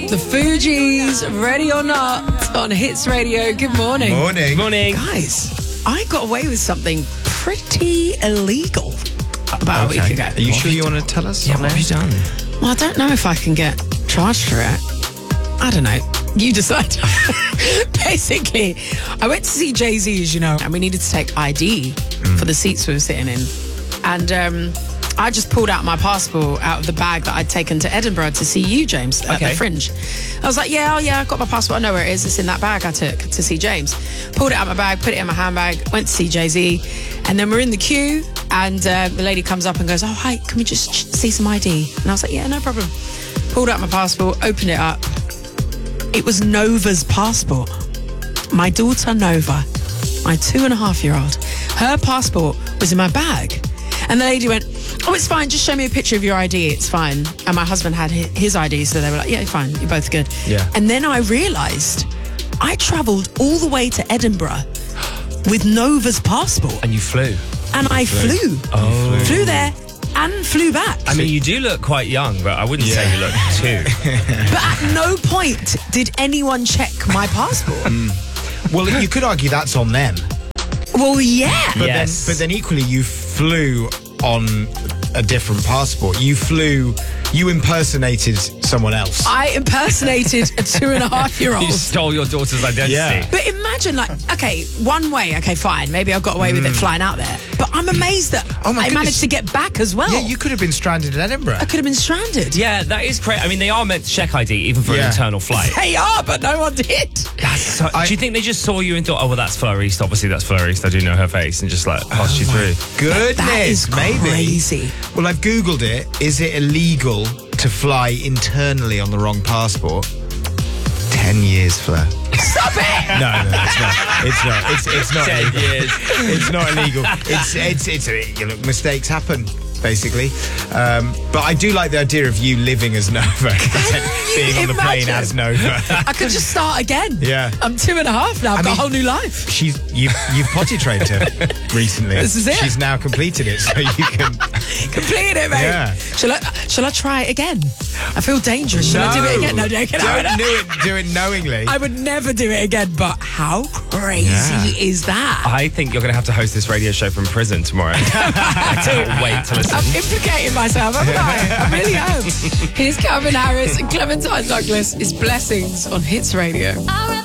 The Fugees, Ready or Not, on Hits Radio. Good morning. Morning. Morning. Guys, I got away with something pretty illegal about a week ago. Are you sure you want to tell us? Yeah, what have you done? Well, I don't know if I can get charged for it. I don't know. You decide. Basically, I went to see Jay-Z, as you know, and we needed to take ID for the seats we were sitting in. And I just pulled out my passport out of the bag that I'd taken to Edinburgh to see you, James, at the Fringe. I was like, yeah, I've got my passport. I know where it is. It's in that bag I took to see James. Pulled it out of my bag, put it in my handbag, went to see Jay-Z. And then we're in the queue, and the lady comes up and goes, oh, hi, can we just see some ID? And I was like, yeah, no problem. Pulled out my passport, opened it up. It was Nova's passport. My daughter, Nova, my 2.5-year-old, her passport was in my bag. And the lady went, oh, it's fine, just show me a picture of your ID, it's fine. And my husband had his ID, so they were like, yeah, fine, you're both good. Yeah. And then I realised I travelled all the way to Edinburgh with Nova's passport. And you flew. And I flew. Oh. Flew there and flew back. I mean, you do look quite young, but I wouldn't say you look too. But at no point did anyone check my passport. Well, you could argue that's on them. Well, yeah. But then equally, you flew on a different passport. You impersonated someone else. I impersonated a 2.5-year-old. You stole your daughter's identity. Yeah. But imagine, like, okay, one way, okay, fine, maybe I've got away with it flying out there. But I'm amazed that Oh my I goodness. managed to get back as well. Yeah, you could have been stranded in Edinburgh. I could have been stranded. Yeah, that is crazy. I mean, they are meant to check ID, even for an Yeah. internal flight. They are, but no one did. That's so, do you think they just saw you and thought, oh, well, that's Fleur East. Obviously, that's Fleur East. I do know her face. And just, like, passed you through. Goodness, That is maybe. crazy. Well, I've Googled it. Is it illegal to fly internally on the wrong passport? 10 years, Fleur. Stop it! No, it's not. It's not. It's not 10 illegal. years. It's not illegal. It's mistakes happen, basically. But I do like the idea of you living as Nova, being on the plane imagine? as Nova. I could just start again. Yeah. I'm 2.5 now. I've got a whole new life. You've potty trained her recently. This is it. She's now completed it, so you can. Complete it, mate. Yeah. Shall I try it again? I feel dangerous. Shall I do it again? No, Don't do it knowingly. I would never do it again, but how crazy is that? I think you're going to have to host this radio show from prison tomorrow. I can't wait to listen. I'm implicating myself, haven't I? I really am. Here's Calvin Harris and Clementine Douglas. It's Blessings on Hits Radio.